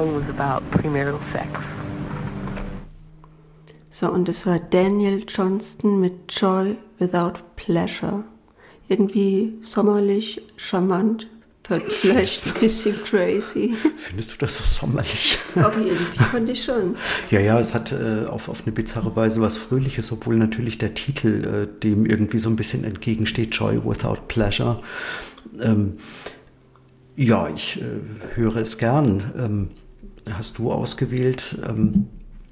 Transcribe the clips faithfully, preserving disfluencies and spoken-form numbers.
song was about premarital sex. So, und das war Daniel Johnston mit Joy Without Pleasure. Irgendwie sommerlich, charmant, vielleicht ein bisschen crazy. Findest du das so sommerlich? Auch irgendwie fand ich schon. Ja, ja, es hat äh, auf, auf eine bizarre Weise was Fröhliches, obwohl natürlich der Titel äh, dem irgendwie so ein bisschen entgegensteht, Joy Without Pleasure. Ähm, ja, ich äh, höre es gern. Ähm, hast du ausgewählt? Ähm,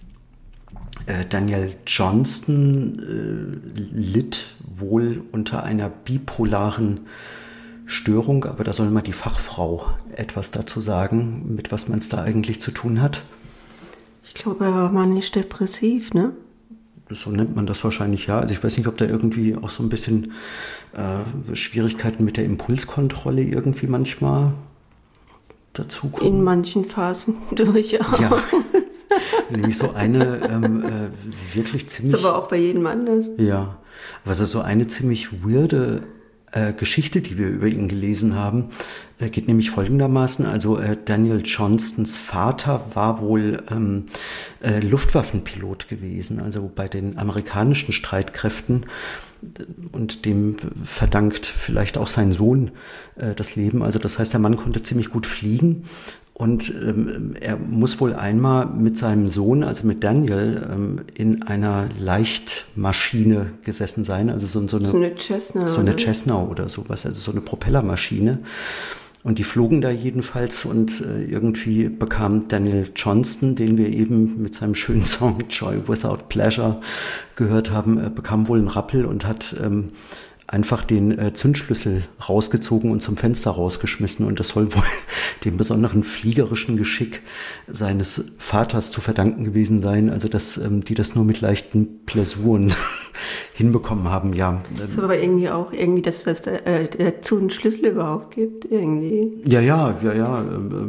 äh, Daniel Johnston äh, litt wohl unter einer bipolaren Störung, aber da soll mal die Fachfrau etwas dazu sagen, mit was man es da eigentlich zu tun hat. Ich glaube, er war manisch depressiv, ne? So nennt man das wahrscheinlich, ja. Also ich weiß nicht, ob da irgendwie auch so ein bisschen äh, Schwierigkeiten mit der Impulskontrolle irgendwie manchmal dazukommen. In manchen Phasen durchaus. Ja, nämlich so eine ähm, äh, wirklich ziemlich... Ist aber auch bei jedem anders. Ja, also so eine ziemlich weirde äh, Geschichte, die wir über ihn gelesen haben, äh, geht nämlich folgendermaßen. Also äh, Daniel Johnstons Vater war wohl ähm, äh, Luftwaffenpilot gewesen, also bei den amerikanischen Streitkräften, und dem verdankt vielleicht auch sein Sohn äh, das Leben. Also das heißt, der Mann konnte ziemlich gut fliegen. Und ähm, er muss wohl einmal mit seinem Sohn, also mit Daniel, ähm, in einer Leichtmaschine gesessen sein. Also so, so eine, so eine Cessna. So eine Cessna oder sowas, also so eine Propellermaschine. Und die flogen da jedenfalls und äh, irgendwie bekam Daniel Johnston, den wir eben mit seinem schönen Song Joy Without Pleasure gehört haben, äh, bekam wohl einen Rappel und hat ähm, einfach den äh, Zündschlüssel rausgezogen und zum Fenster rausgeschmissen. Und das soll wohl dem besonderen fliegerischen Geschick seines Vaters zu verdanken gewesen sein. Also, dass ähm, die das nur mit leichten Blessuren hinbekommen haben, ja. Das ist aber irgendwie auch irgendwie, dass das der, äh, dazu einen Schlüssel überhaupt gibt, irgendwie. Ja, ja, ja, ja,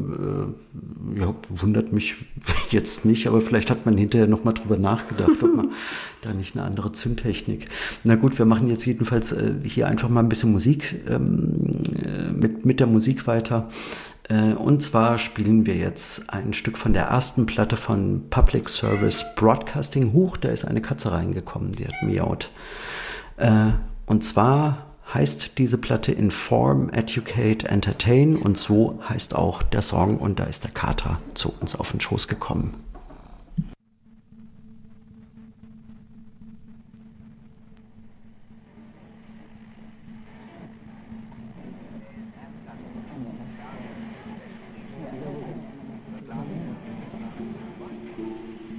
äh, ja, wundert mich jetzt nicht, aber vielleicht hat man hinterher nochmal drüber nachgedacht, ob man da nicht eine andere Zündtechnik. Na gut, wir machen jetzt jedenfalls äh, hier einfach mal ein bisschen Musik, ähm, mit, mit der Musik weiter. Äh, und zwar spielen wir jetzt ein Stück von der ersten Platte von Public Service Broadcasting. Huch, da ist eine Katze reingekommen, die hat miaut. Äh, und zwar heißt diese Platte Inform, Educate, Entertain, und so heißt auch der Song, und da ist der Kater zu uns auf den Schoß gekommen.